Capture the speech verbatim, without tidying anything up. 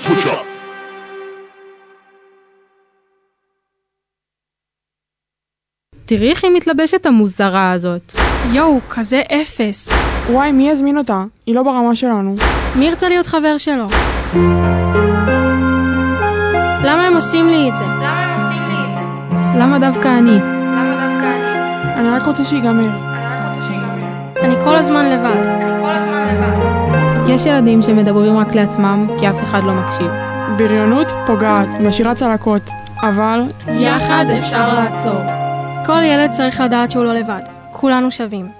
switch up. תראי איך היא מתלבשת המוזרה הזאת. יואו, כזה אפס. וואי, מי יזמין אותה? היא לא ברמה שלנו. מי ירצה להיות חבר שלו? למה הם עושים לי את זה? למה הם עושים לי את זה? למה דווקא אני? למה דווקא אני? אני רק רוצה שיגמר. אני רק רוצה שיגמר. אני כל הזמן לבד. אני כל הזמן לבד. יש ילדים שמדברים רק לעצמם כי אף אחד לא מקשיב. בריונות פוגעת, משאירה צלקות, אבל יחד אפשר לעצור. כל ילד צריך לדעת שהוא לא לבד. כולנו שווים.